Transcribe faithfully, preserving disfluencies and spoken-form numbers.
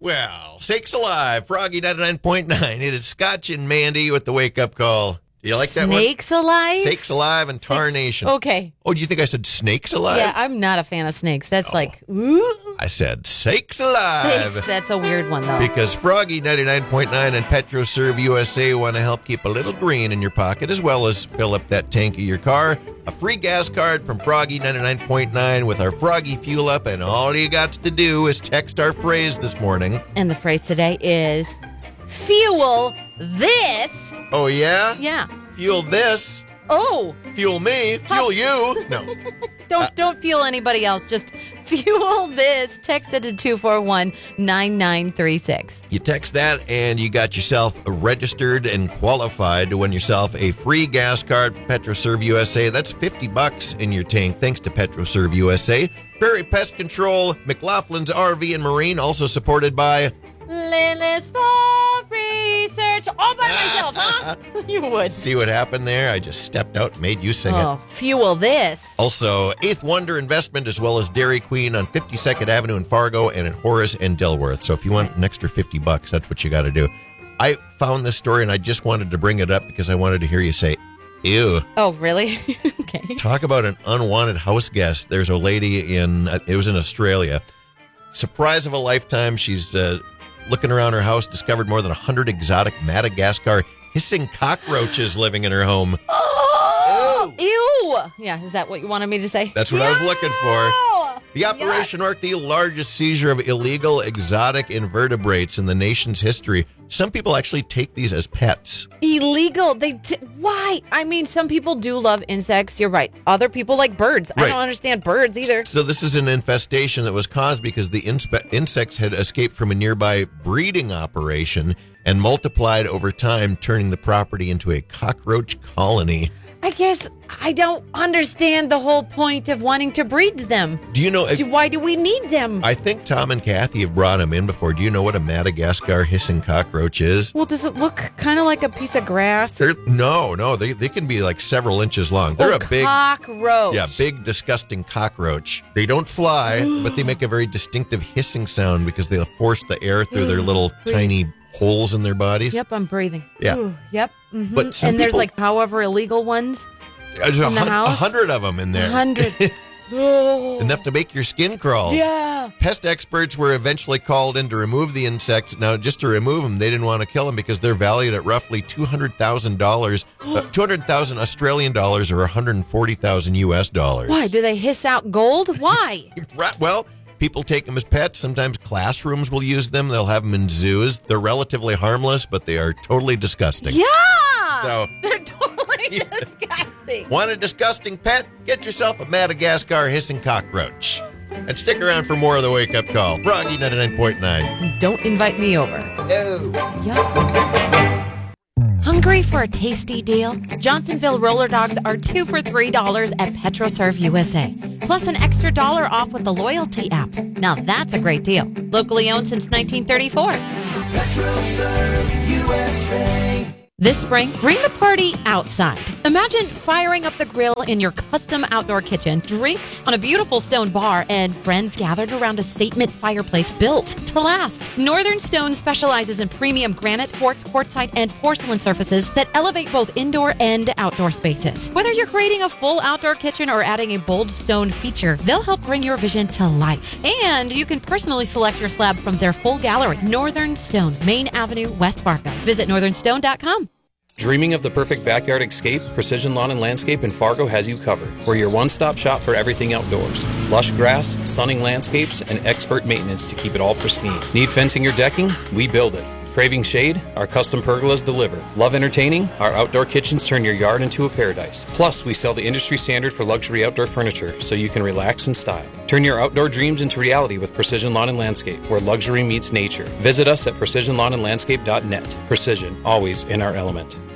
Well, sakes alive, Froggy ninety-nine point nine. It is Scotch and Mandy with the wake-up call. Do you like that one? Snakes alive? Sakes alive and tarnation. Okay. Oh, do you think I said snakes alive? Yeah, I'm not a fan of snakes. That's Oh. like, ooh. I said sakes alive. Snakes, that's a weird one, though. Because Froggy ninety-nine point nine and PetroServe U S A want to help keep a little green in your pocket as well as fill up that tank of your car. A free gas card from Froggy ninety-nine point nine with our Froggy Fuel Up, and all you got to do is text our phrase this morning. And the phrase today is, fuel this. Oh, yeah? Yeah. Fuel this. Oh, Fuel me. Fuel you. No. don't Uh, don't fuel anybody else. Just fuel this. Text it to two four one, nine nine three six. You text that and you got yourself registered and qualified to win yourself a free gas card from PetroServe U S A. That's fifty bucks in your tank thanks to PetroServe U S A. Prairie Pest Control, McLaughlin's R V and Marine, also supported by Lilith Love Research. All by myself, huh? You would. See what happened there? I just stepped out and made you sing Oh, it. fuel this. Also, Eighth Wonder Investment as well as Dairy Queen on fifty-second Avenue in Fargo and in Horace and Dilworth. So if you want an extra fifty bucks, that's what you got to do. I found this story and I just wanted to bring it up because I wanted to hear you say, ew. Oh, really? Okay. Talk about an unwanted house guest. There's a lady in, it was in Australia. Surprise of a lifetime. She's uh, looking around her house, discovered more than one hundred exotic Madagascar hissing cockroaches living in her home. Oh, ew. Yeah, is that what you wanted me to say? That's what I was looking for. The operation marked the largest seizure of illegal exotic invertebrates in the nation's history. Some people actually take these as pets. Illegal. They t- why? I mean, some people do love insects. You're right. Other people like birds. I Right. don't understand birds either. So this is an infestation that was caused because the inspe- insects had escaped from a nearby breeding operation and multiplied over time, turning the property into a cockroach colony. I guess I don't understand the whole point of wanting to breed them. Do you know? Do- Why do we need them? I think Tom and Kathy have brought them in before. Do you know what a Madagascar hissing cockroach is? Well, does it look kind of like a piece of grass? They're, no, no, they, they can be like several inches long. They're oh, a big, cockroach. yeah, big, disgusting cockroach. They don't fly, but they make a very distinctive hissing sound because they'll force the air through their little tiny holes in their bodies. Yep, I'm breathing. Yeah. Ooh, yep. mhm. But some and there's people- like however illegal ones. There's a, in the hun- a house? hundred of them in there. A hundred. Oh. Enough to make your skin crawl. Yeah. Pest experts were eventually called in to remove the insects. Now, just to remove them, they didn't want to kill them because they're valued at roughly two hundred thousand dollars, uh, two hundred thousand Australian dollars or one hundred forty thousand U S dollars. Why? Do they hiss out gold? Why? Right, well, people take them as pets. Sometimes classrooms will use them. They'll have them in zoos. They're relatively harmless, but they are totally disgusting. Yeah. So- They're totally Yeah. disgusting. Want a disgusting pet? Get yourself a Madagascar hissing cockroach. And stick around for more of the Wake Up Call. Froggy ninety-nine point nine. Don't invite me over. Oh. Yep. Hungry for a tasty deal? Johnsonville roller dogs are two for three dollars at PetroServe U S A. Plus an extra dollar off with the loyalty app. Now that's a great deal. Locally owned since nineteen thirty-four. PetroServe U S A. This spring, bring the party outside. Imagine firing up the grill in your custom outdoor kitchen, drinks on a beautiful stone bar, and friends gathered around a statement fireplace built to last. Northern Stone specializes in premium granite, quartz, quartzite, and porcelain surfaces that elevate both indoor and outdoor spaces. Whether you're creating a full outdoor kitchen or adding a bold stone feature, they'll help bring your vision to life. And you can personally select your slab from their full gallery. Northern Stone, Main Avenue, West Fargo. Visit northern stone dot com. Dreaming of the perfect backyard escape? Precision Lawn and Landscape in Fargo has you covered. We're your one-stop shop for everything outdoors. Lush grass, stunning landscapes, and expert maintenance to keep it all pristine. Need fencing or decking? We build it. Craving shade? Our custom pergolas deliver. Love entertaining? Our outdoor kitchens turn your yard into a paradise. Plus, we sell the industry standard for luxury outdoor furniture so you can relax in style. Turn your outdoor dreams into reality with Precision Lawn and Landscape, where luxury meets nature. Visit us at precision lawn and landscape dot net. Precision, always in our element.